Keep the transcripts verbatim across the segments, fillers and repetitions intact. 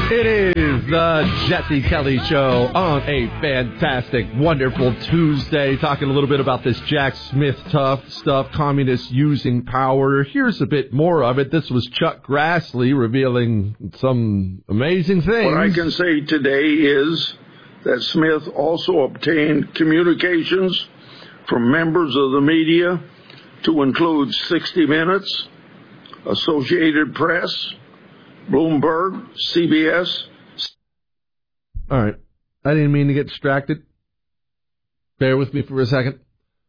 It is the Jesse Kelly Show on a fantastic, wonderful Tuesday, talking a little bit about this Jack Smith tough stuff, communists using power. Here's a bit more of it. This was Chuck Grassley revealing some amazing things. What I can say today is that Smith also obtained communications from members of the media to include sixty minutes, Associated Press, Bloomberg, C B S. All right. I didn't mean to get distracted. Bear with me for a second.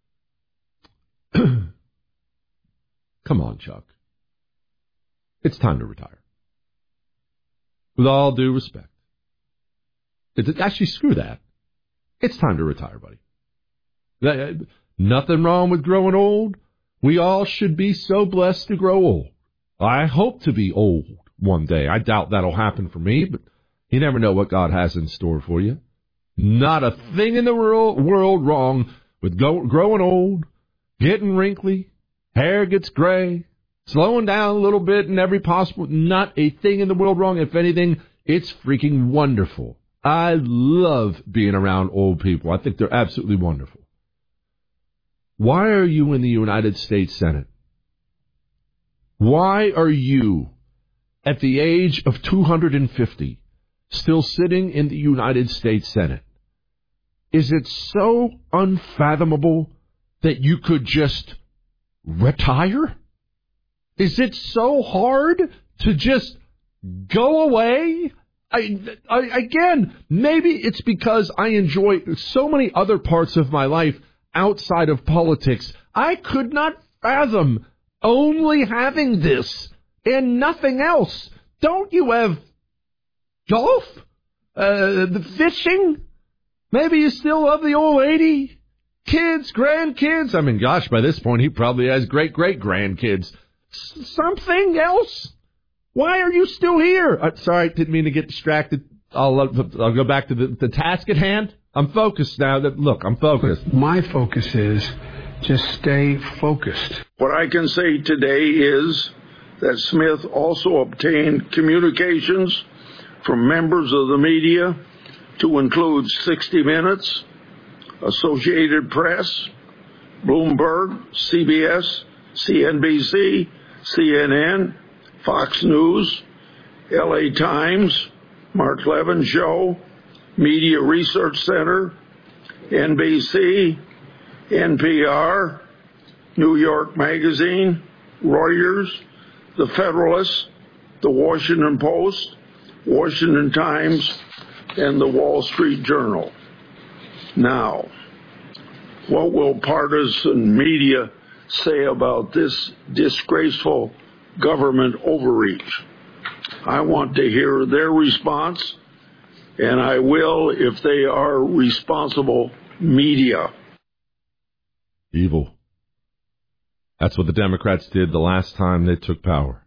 Come on, Chuck. It's time to retire. With all due respect. It's, actually, screw that. It's time to retire, buddy. Nothing wrong with growing old. We all should be so blessed to grow old. I hope to be old one day. I doubt that'll happen for me, but you never know what God has in store for you. Not a thing in the world, world wrong with go, growing old, getting wrinkly, hair gets gray, slowing down a little bit in every possible, not a thing in the world wrong. If anything, it's freaking wonderful. I love being around old people. I think they're absolutely wonderful. Why are you in the United States Senate? Why are you, at the age of two hundred fifty, still sitting in the United States Senate? Is it so unfathomable that you could just retire? Is it so hard to just go away? I, I, again, maybe it's because I enjoy so many other parts of my life outside of politics. I could not fathom only having this and nothing else. Don't you have golf? Uh, the fishing? Maybe you still love the old lady? Kids, grandkids? I mean, gosh, by this point, he probably has great-great-grandkids. S- something else? Why are you still here? Uh, sorry, didn't mean to get distracted. I'll, uh, I'll go back to the, the task at hand. I'm focused now. That Look, I'm focused. My focus is just stay focused. What I can say today is that Smith also obtained communications from members of the media to include sixty minutes, Associated Press, Bloomberg, C B S, C N B C, C N N, Fox News, L A Times, Mark Levin Show, Media Research Center, N B C, N P R, New York Magazine, Reuters, The Federalist, The Washington Post, Washington Times, and the Wall Street Journal. Now, what will partisan media say about this disgraceful government overreach? I want to hear their response, and I will if they are responsible media. Evil. That's what the Democrats did the last time they took power.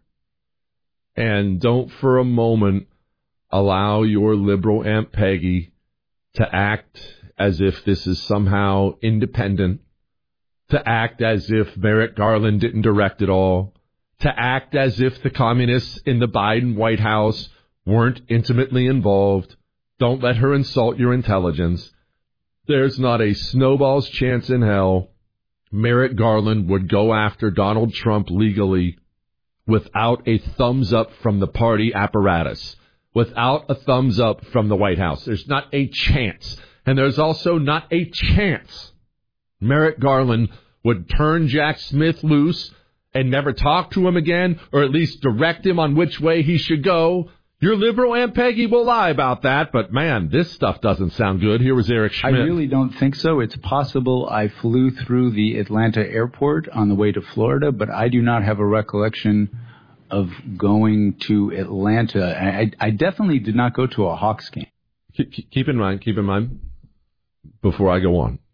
And don't for a moment allow your liberal Aunt Peggy to act as if this is somehow independent, to act as if Merrick Garland didn't direct it all, to act as if the communists in the Biden White House weren't intimately involved. Don't let her insult your intelligence. There's not a snowball's chance in hell Merrick Garland would go after Donald Trump legally without a thumbs up from the party apparatus, without a thumbs up from the White House. There's not a chance. And there's also not a chance Merrick Garland would turn Jack Smith loose and never talk to him again, or at least direct him on which way he should go. Your liberal Aunt Peggy will lie about that, but man, this stuff doesn't sound good. Here was Eric Schmidt. I really don't think so. It's possible I flew through the Atlanta airport on the way to Florida, but I do not have a recollection of going to Atlanta. I, I definitely did not go to a Hawks game. Keep, keep in mind, keep in mind, before I go on,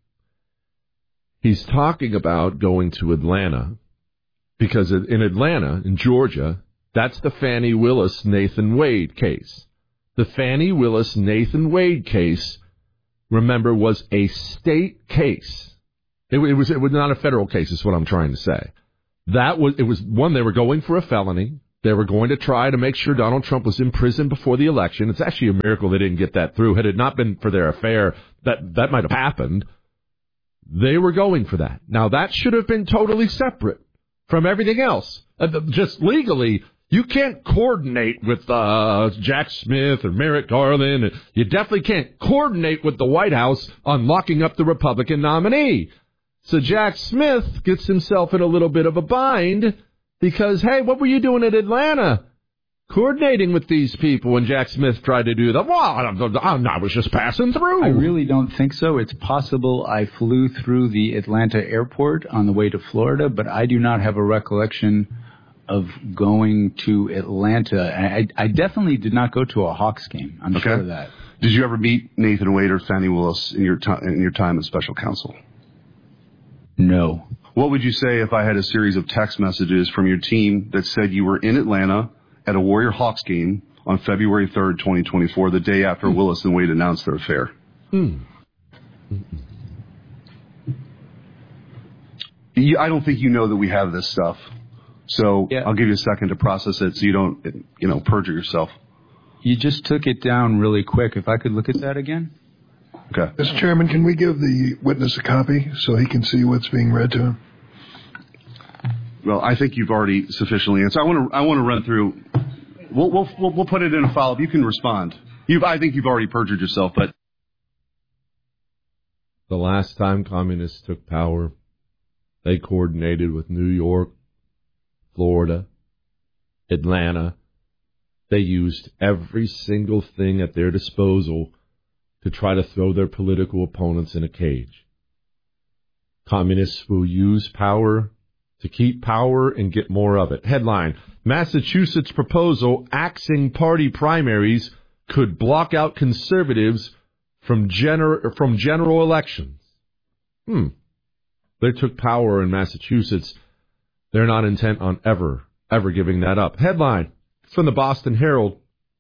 he's talking about going to Atlanta because in Atlanta, in Georgia, that's the Fani Willis Nathan Wade case. The Fani Willis Nathan Wade case, remember, was a state case. It, it was it was not a federal case, is what I'm trying to say. That was it was one, they were going for a felony. They were going to try to make sure Donald Trump was in prison before the election. It's actually a miracle they didn't get that through. Had it not been for their affair, that, that might have happened. They were going for that. Now, that should have been totally separate from everything else. Uh, just legally, you can't coordinate with uh, Jack Smith or Merrick Garland. You definitely can't coordinate with the White House on locking up the Republican nominee. So Jack Smith gets himself in a little bit of a bind because, hey, what were you doing in Atlanta? Coordinating with these people when Jack Smith tried to do that. Well, I was just passing through. I really don't think so. It's possible I flew through the Atlanta airport on the way to Florida, but I do not have a recollection of going to Atlanta. I, I definitely did not go to a Hawks game. I'm okay. sure of that. Did you ever meet Nathan Wade or Fannie Willis in your, t- in your time as special counsel? No. What would you say if I had a series of text messages from your team that said you were in Atlanta at a Warrior Hawks game on February third, twenty twenty-four, the day after mm. Willis and Wade announced their affair? Mm. You, I don't think you know that we have this stuff. So yeah. I'll give you a second to process it so you don't, you know, perjure yourself. You just took it down really quick. If I could look at that again. Okay. Mister Chairman, can we give the witness a copy so he can see what's being read to him? Well, I think you've already sufficiently answered. I want to. I want to run through. We'll we'll we'll, we'll put it in a follow-up. You can respond. You. I think you've already perjured yourself, but the last time communists took power, they coordinated with New York, Florida, Atlanta. They used every single thing at their disposal to try to throw their political opponents in a cage. Communists will use power to keep power and get more of it. Headline, Massachusetts proposal axing party primaries could block out conservatives from, gener- from general elections. Hmm. They took power in Massachusetts. They're not intent on ever, ever giving that up. Headline from the Boston Herald.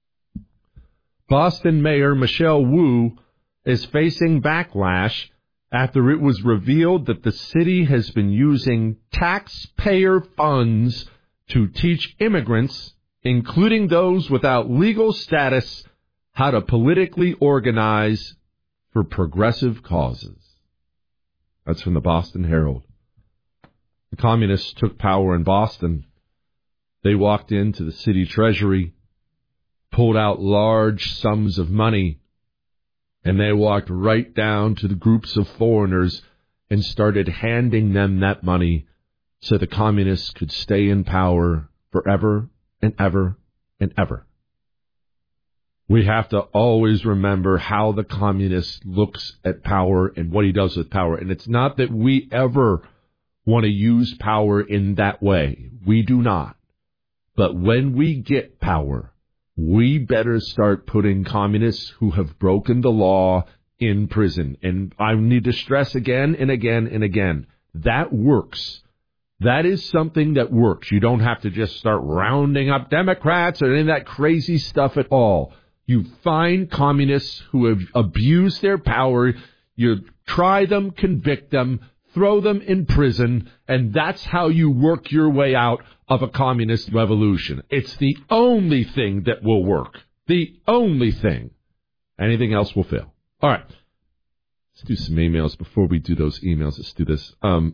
Boston Mayor Michelle Wu is facing backlash after it was revealed that the city has been using taxpayer funds to teach immigrants, including those without legal status, how to politically organize for progressive causes. That's from the Boston Herald. The communists took power in Boston. They walked into the city treasury, pulled out large sums of money, and they walked right down to the groups of foreigners and started handing them that money so the communists could stay in power forever and ever and ever. We have to always remember how the communist looks at power and what he does with power. And it's not that we ever want to use power in that way. We do not. But when we get power, we better start putting communists who have broken the law in prison. And I need to stress again and again and again, that works. That is something that works. You don't have to just start rounding up Democrats or any of that crazy stuff at all. You find communists who have abused their power, you try them, convict them, throw them in prison, and that's how you work your way out of a communist revolution. It's the only thing that will work. The only thing. Anything else will fail. All right. Let's do some emails. Before we do those emails, let's do this. Um,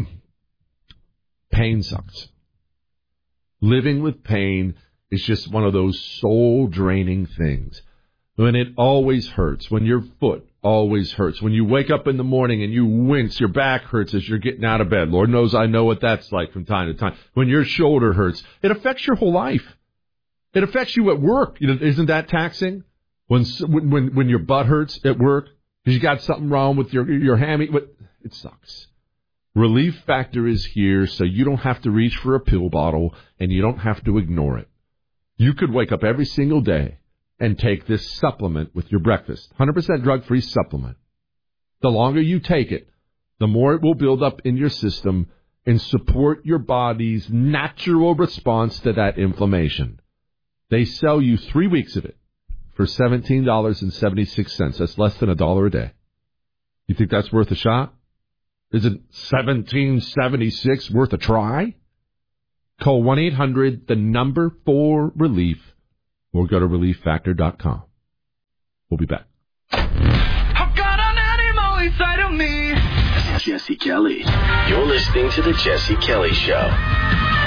pain sucks. Living with pain is just one of those soul-draining things. When it always hurts, when your foot always hurts, when you wake up in the morning and you wince, your back hurts as you're getting out of bed. Lord knows I know what that's like from time to time. When your shoulder hurts, it affects your whole life. It affects you at work. You know, isn't that taxing? When when when your butt hurts at work because you got something wrong with your your hammy, it sucks. Relief Factor is here so you don't have to reach for a pill bottle and you don't have to ignore it. You could wake up every single day and take this supplement with your breakfast. one hundred percent drug-free supplement. The longer you take it, the more it will build up in your system and support your body's natural response to that inflammation. They sell you three weeks of it for seventeen dollars and seventy-six cents. That's less than a dollar a day. You think that's worth a shot? Is it seventeen seventy-six worth a try? Call one eight hundred, the number four relief, or go to relief factor dot com. We'll be back. I've got an animal inside of me. This is Jesse Kelly. You're listening to The Jesse Kelly Show.